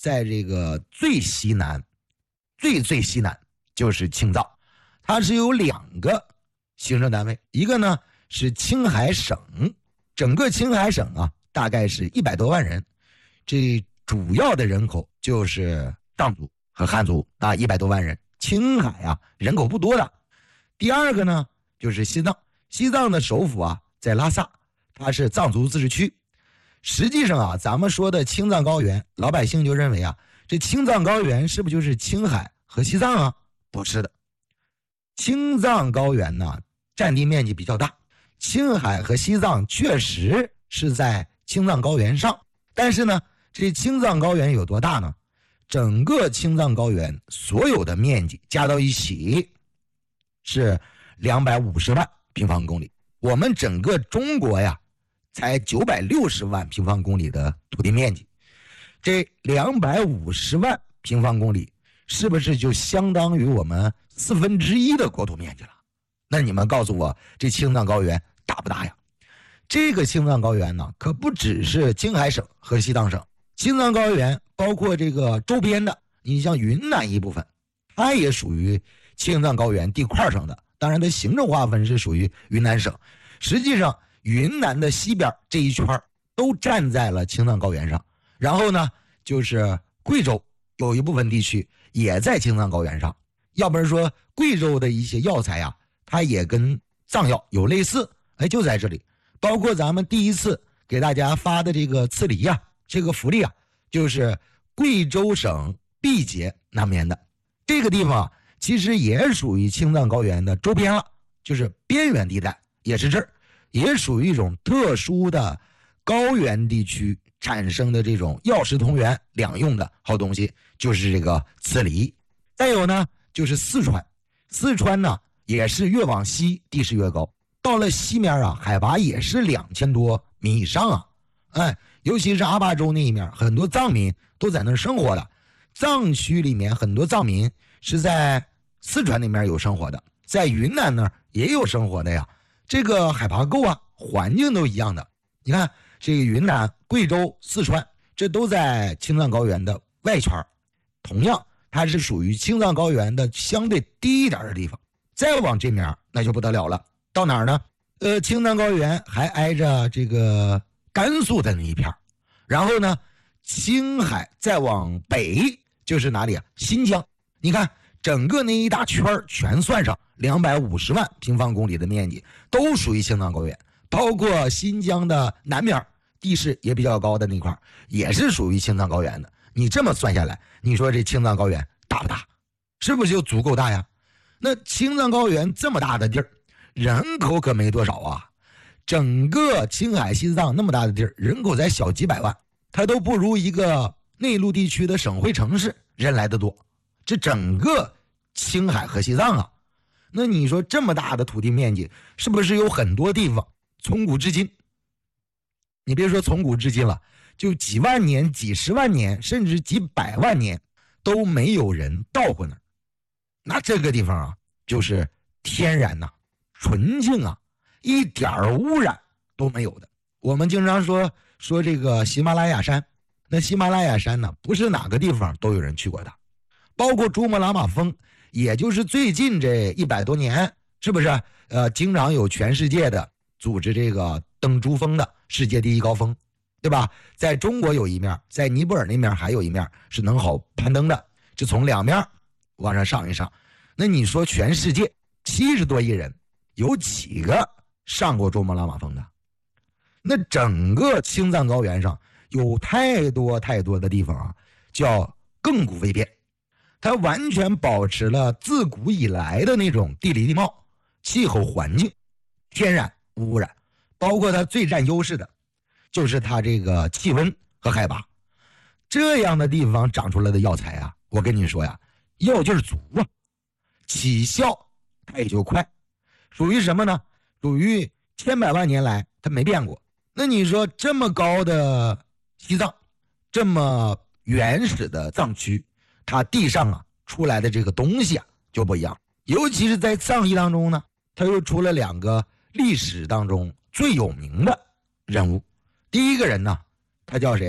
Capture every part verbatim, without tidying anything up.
在这个最西南，最最西南就是青藏，它是有两个行政单位，一个呢是青海省，整个青海省啊大概是一百多万人，这主要的人口就是藏族和汉族啊，一百多万人。青海啊人口不多的。第二个呢就是西藏，西藏的首府啊在拉萨，它是藏族自治区。实际上啊，咱们说的青藏高原，老百姓就认为啊，这青藏高原是不是就是青海和西藏啊？不是的，青藏高原呢占地面积比较大，青海和西藏确实是在青藏高原上，但是呢，这青藏高原有多大呢？整个青藏高原所有的面积加到一起是两百五十万平方公里，我们整个中国呀才九百六十万平方公里的土地面积，这两百五十万平方公里是不是就相当于我们四分之一的国土面积了？那你们告诉我，这青藏高原大不大呀？这个青藏高原呢，可不只是青海省和西藏省，青藏高原包括这个周边的，你像云南一部分，它也属于青藏高原地块上的，当然它行政划分是属于云南省。实际上云南的西边这一圈都站在了青藏高原上，然后呢就是贵州有一部分地区也在青藏高原上，要不然说贵州的一些药材啊，它也跟藏药有类似，哎，就在这里。包括咱们第一次给大家发的这个刺梨啊，这个福利啊，就是贵州省毕节南面的这个地方，其实也属于青藏高原的周边了，就是边缘地带，也是这儿，也属于一种特殊的高原地区产生的这种药食同源两用的好东西，就是这个刺梨。再有呢就是四川，四川呢也是越往西地势越高，到了西面啊海拔也是两千多米以上啊，哎，尤其是阿坝州那一面，很多藏民都在那儿生活的，藏区里面很多藏民是在四川那边有生活的，在云南那儿也有生活的呀，这个海拔够啊，环境都一样的。你看这个云南、贵州、四川，这都在青藏高原的外圈，同样它是属于青藏高原的相对低一点的地方。再往这面那就不得了了，到哪儿呢？呃，青藏高原还挨着这个甘肃的那一片，然后呢青海再往北就是哪里啊？新疆。你看整个那一大圈全算上两百五十万平方公里的面积都属于青藏高原，包括新疆的南面地势也比较高的那块也是属于青藏高原的。你这么算下来，你说这青藏高原大不大？是不是就足够大呀？那青藏高原这么大的地儿，人口可没多少啊，整个青海西藏那么大的地儿，人口才小几百万，它都不如一个内陆地区的省会城市人来的多。这整个青海和西藏啊，那你说这么大的土地面积，是不是有很多地方从古至今，你别说从古至今了，就几万年、几十万年，甚至几百万年都没有人到过那儿。那这个地方啊，就是天然呐、啊、纯净啊，一点污染都没有的。我们经常说说这个喜马拉雅山，那喜马拉雅山呢，不是哪个地方都有人去过的，包括珠穆朗玛峰，也就是最近这一百多年，是不是？呃，经常有全世界的组织这个登珠峰的世界第一高峰，对吧？在中国有一面，在尼泊尔那面还有一面是能好攀登的，就从两面往上上一上。那你说全世界七十多亿人，有几个上过珠穆朗玛峰的？那整个青藏高原上有太多太多的地方啊，叫亘古未变，它完全保持了自古以来的那种地理地貌、气候环境、天然无污染，包括它最占优势的就是它这个气温和海拔。这样的地方长出来的药材啊，我跟你说呀，药劲儿足啊，起效它也就快，属于什么呢？属于千百万年来它没变过。那你说这么高的西藏，这么原始的藏区，它地上啊出来的这个东西啊就不一样，尤其是在藏医当中呢，它又出了两个历史当中最有名的人物。第一个人呢，他叫谁啊？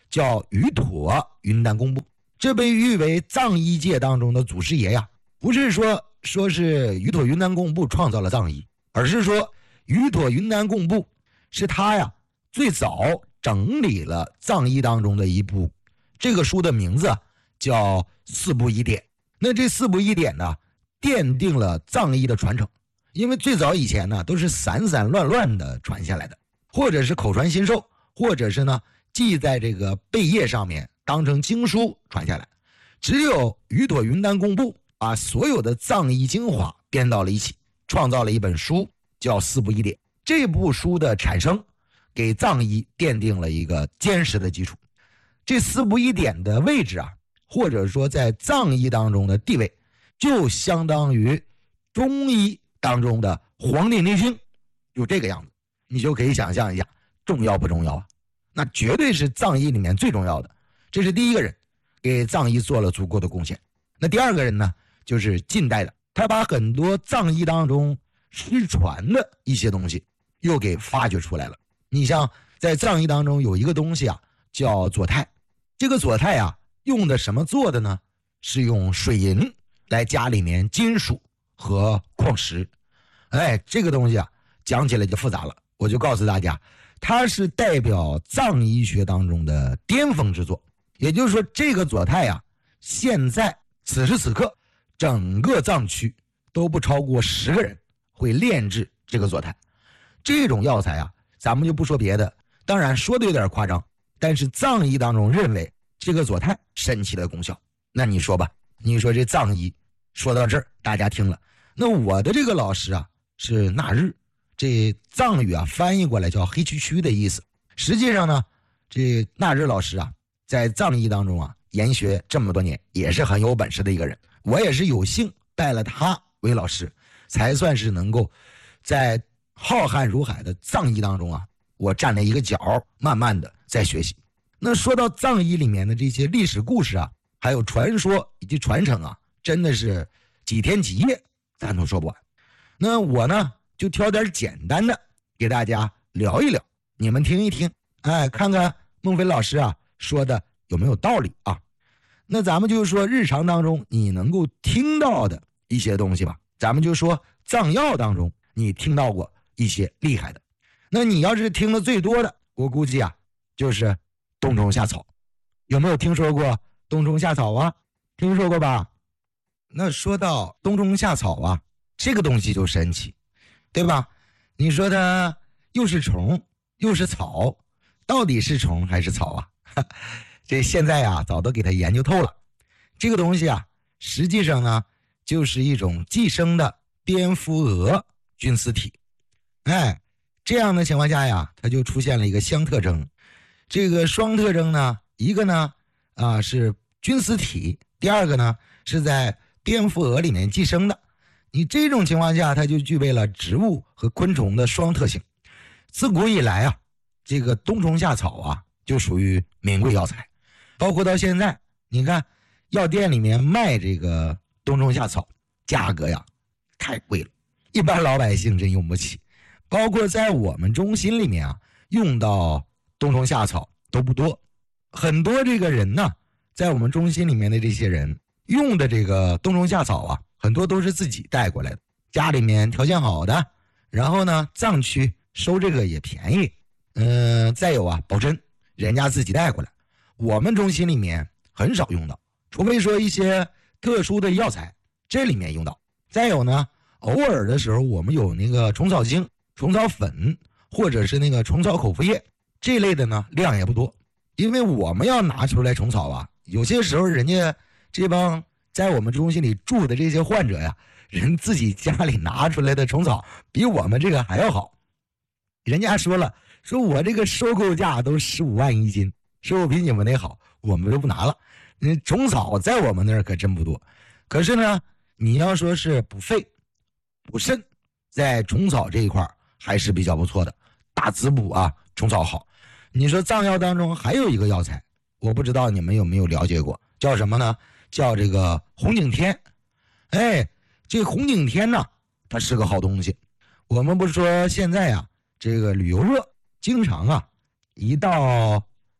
叫宇妥云丹贡布，这被誉为藏医界当中的祖师爷呀。不是说说是宇妥云丹贡布创造了藏医，而是说宇妥云丹贡布是他呀最早整理了藏医当中的一部，这个书的名字叫四部医典。那这四部医典呢，奠定了藏医的传承。因为最早以前呢，都是散散乱乱的传下来的，或者是口传心授，或者是呢记在这个贝叶上面当成经书传下来。只有宇妥云丹贡布把所有的藏医精华编到了一起，创造了一本书叫四部医典。这部书的产生给藏医奠定了一个坚实的基础。这四部医典的位置啊，或者说在藏医当中的地位，就相当于中医当中的黄帝内经，就这个样子。你就可以想象一下重要不重要啊？那绝对是藏医里面最重要的。这是第一个人给藏医做了足够的贡献。那第二个人呢，就是近代的，他把很多藏医当中失传的一些东西又给发掘出来了。你像在藏医当中有一个东西啊，叫左肽。这个左肽啊，用的什么做的呢？是用水银来加里面金属和矿石。哎，这个东西啊，讲起来就复杂了。我就告诉大家，它是代表藏医学当中的巅峰之作。也就是说，这个左肽啊，现在此时此刻，整个藏区都不超过十个人会炼制这个左肽。这种药材啊，咱们就不说别的，当然说的有点夸张，但是藏医当中认为这个左肽神奇的功效。那你说吧，你说这藏医说到这儿，大家听了。那我的这个老师啊是纳日，这藏语啊翻译过来叫黑黢黢的意思。实际上呢，这纳日老师啊在藏医当中啊研学这么多年，也是很有本事的一个人。我也是有幸拜了他为老师，才算是能够在浩瀚如海的藏医当中啊，我站了一个角，慢慢的在学习。那说到藏医里面的这些历史故事啊，还有传说以及传承啊，真的是几天几夜咱都说不完。那我呢就挑点简单的给大家聊一聊，你们听一听，哎，看看孟非老师啊说的有没有道理啊。那咱们就说日常当中你能够听到的一些东西吧。咱们就说藏药当中你听到过一些厉害的。那你要是听的最多的，我估计啊就是冬虫夏草。有没有听说过冬虫夏草啊？听说过吧？那说到冬虫夏草啊，这个东西就神奇，对吧？你说它又是虫又是草，到底是虫还是草啊？这现在啊早都给它研究透了。这个东西啊实际上呢就是一种寄生的蝙蝠蛾菌丝体。哎，这样的情况下呀，它就出现了一个相特征。这个双特征呢，一个呢啊是菌丝体，第二个呢是在蝙蝠蛾里面寄生的。你这种情况下，它就具备了植物和昆虫的双特性。自古以来啊，这个冬虫夏草啊就属于名贵药材，包括到现在，你看药店里面卖这个冬虫夏草，价格呀太贵了，一般老百姓真用不起。包括在我们中心里面啊，用到冬虫夏草都不多。很多这个人呢，在我们中心里面的这些人用的这个冬虫夏草啊，很多都是自己带过来的，家里面条件好的，然后呢藏区收这个也便宜，嗯、呃，再有啊保真，人家自己带过来。我们中心里面很少用到，除非说一些特殊的药材，这里面用到。再有呢，偶尔的时候我们有那个虫草精、虫草粉，或者是那个虫草口服液，这类的呢量也不多。因为我们要拿出来虫草啊，有些时候人家这帮在我们中心里住的这些患者呀，人自己家里拿出来的虫草比我们这个还要好。人家说了，说我这个收购价都十五万一斤，说我比你们那好，我们就不拿了。虫草在我们那儿可真不多，可是呢，你要说是补肺补肾，在虫草这一块还是比较不错的，大滋补啊，虫草好。你说藏药当中还有一个药材，我不知道你们有没有了解过，叫什么呢？叫这个红景天。哎，这红景天呢，它是个好东西。我们不是说现在啊，这个旅游热，经常啊，一到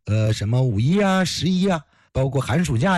呃，什么五一啊、十一啊，包括寒暑假